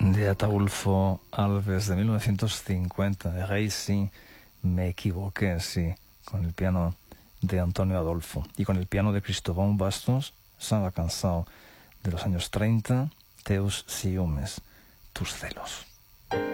de Ataulfo Alves de 1950. Ahí sí me equivoqué, sí, con el piano de Antonio Adolfo y con el piano de Cristóbal Bastos, Samba Cansao de los años 30, Teus ciúmes, tus celos.